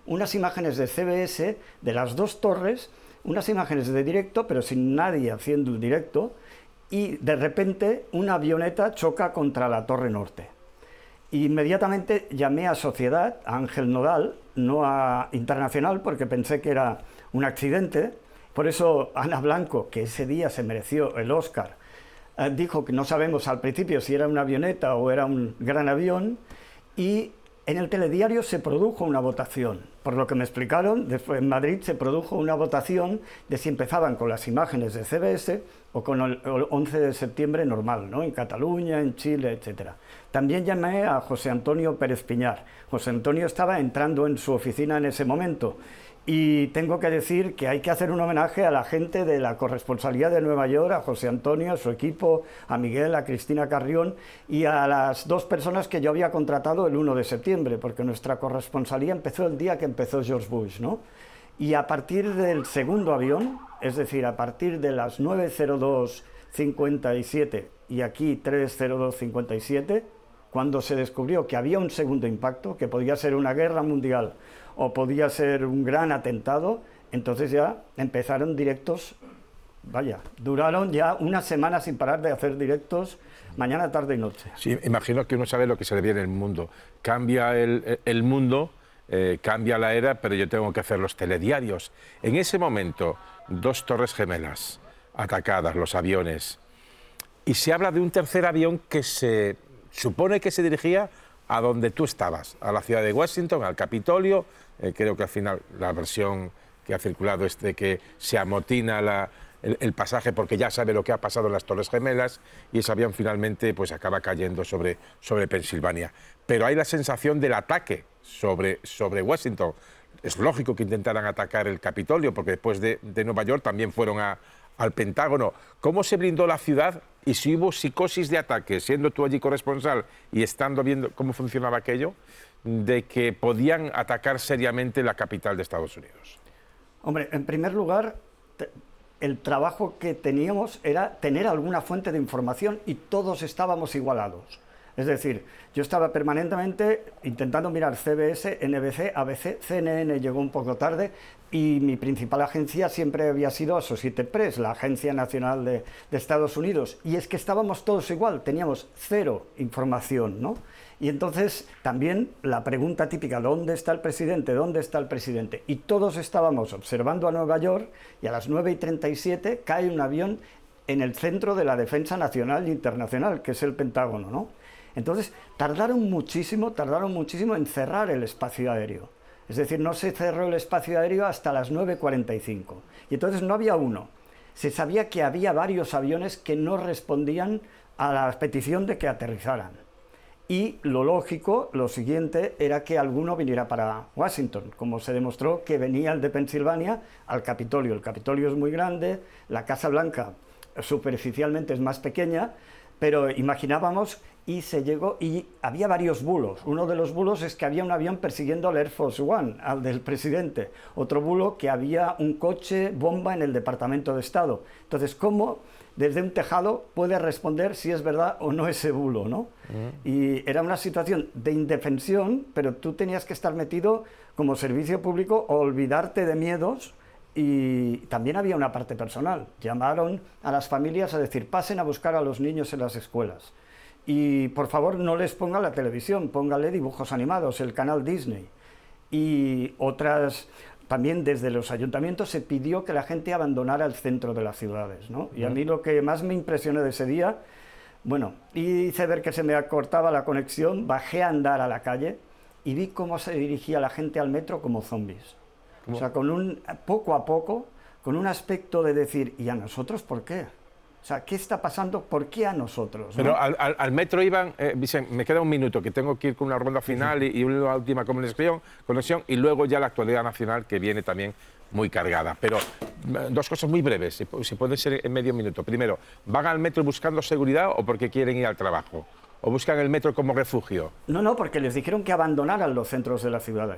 unas imágenes de CBS de las dos torres, unas imágenes de directo, pero sin nadie haciendo el directo, y de repente una avioneta choca contra la Torre Norte. Inmediatamente llamé a Sociedad, a Ángel Nodal, no a Internacional, porque pensé que era un accidente. Por eso Ana Blanco, que ese día se mereció el Oscar, dijo que no sabemos al principio si era una avioneta o era un gran avión, y en el telediario se produjo una votación. Por lo que me explicaron, después en Madrid se produjo una votación de si empezaban con las imágenes de CBS o con el 11 de septiembre normal, ¿no? En Cataluña, en Chile, etc. También llamé a José Antonio Pérez Piñar. José Antonio estaba entrando en su oficina en ese momento. Y tengo que decir que hay que hacer un homenaje a la gente de la corresponsalía de Nueva York, a José Antonio, a su equipo, a Miguel, a Cristina Carrión y a las dos personas que yo había contratado el 1 de septiembre, porque nuestra corresponsalía empezó el día que empezó George Bush, ¿no? Y a partir del segundo avión, es decir, a partir de las 9:02:57 y aquí 3:02:57, cuando se descubrió que había un segundo impacto, que podía ser una guerra mundial o podía ser un gran atentado, entonces ya empezaron directos, vaya, duraron ya una semana sin parar de hacer directos, mañana, tarde y noche. Sí, imagino que uno sabe lo que se le viene en el mundo. Cambia el mundo, cambia la era, pero yo tengo que hacer los telediarios. En ese momento, dos torres gemelas atacadas, los aviones, y se habla de un tercer avión que se supone que se dirigía a donde tú estabas, a la ciudad de Washington, al Capitolio. Creo que al final la versión que ha circulado es de que se amotina el pasaje porque ya sabe lo que ha pasado en las Torres Gemelas y ese avión finalmente pues acaba cayendo sobre Pensilvania. Pero hay la sensación del ataque sobre Washington. Es lógico que intentaran atacar el Capitolio porque después de Nueva York también fueron al Pentágono. ¿Cómo se blindó la ciudad y si hubo psicosis de ataque, siendo tú allí corresponsal y estando viendo cómo funcionaba aquello, de que podían atacar seriamente la capital de Estados Unidos? Hombre, en primer lugar, el trabajo que teníamos era tener alguna fuente de información y todos estábamos igualados. Es decir, yo estaba permanentemente intentando mirar CBS, NBC, ABC, CNN llegó un poco tarde y mi principal agencia siempre había sido Associated Press, la agencia nacional de Estados Unidos. Y es que estábamos todos igual, teníamos cero información, ¿no? Y entonces también la pregunta típica, ¿dónde está el presidente? ¿Dónde está el presidente? Y todos estábamos observando a Nueva York y a las 9:37 cae un avión en el centro de la defensa nacional e internacional, que es el Pentágono, ¿no? Entonces, tardaron muchísimo en cerrar el espacio aéreo. Es decir, no se cerró el espacio aéreo hasta las 9:45. Y entonces no había uno. Se sabía que había varios aviones que no respondían a la petición de que aterrizaran. Y lo lógico, lo siguiente, era que alguno viniera para Washington, como se demostró que venía el de Pensilvania al Capitolio. El Capitolio es muy grande, la Casa Blanca superficialmente es más pequeña, pero imaginábamos y se llegó, y había varios bulos. Uno de los bulos es que había un avión persiguiendo al Air Force One, al del presidente. Otro bulo que había un coche bomba en el Departamento de Estado. Entonces, ¿cómo desde un tejado puede responder si es verdad o no ese bulo, ¿no? Y era una situación de indefensión, pero tú tenías que estar metido como servicio público o olvidarte de miedos. Y también había una parte personal. Llamaron a las familias a decir, pasen a buscar a los niños en las escuelas. Y por favor no les ponga la televisión, póngale dibujos animados, el canal Disney. Y otras, también desde los ayuntamientos se pidió que la gente abandonara el centro de las ciudades, ¿no? Y a mí lo que más me impresionó de ese día, bueno, hice ver que se me acortaba la conexión, bajé a andar a la calle y vi cómo se dirigía la gente al metro como zombies. ¿Cómo? O sea, poco a poco, con un aspecto de decir, ¿y a nosotros por qué? O sea, ¿qué está pasando? ¿Por qué a nosotros? Pero ¿no? al metro iban, Vicente, me queda un minuto, que tengo que ir con una ronda final y una última conexión, y luego ya la actualidad nacional, que viene también muy cargada. Pero dos cosas muy breves, si puede ser en medio minuto. Primero, ¿van al metro buscando seguridad o porque quieren ir al trabajo? ¿O buscan el metro como refugio? No, porque les dijeron que abandonaran los centros de las ciudades.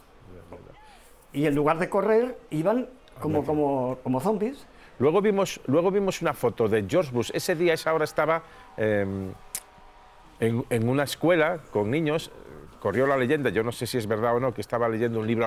Y en lugar de correr, iban como zombies. Luego vimos una foto de George Bush. Ese día, esa hora estaba en una escuela con niños. Corrió la leyenda, yo no sé si es verdad o no, que estaba leyendo un libro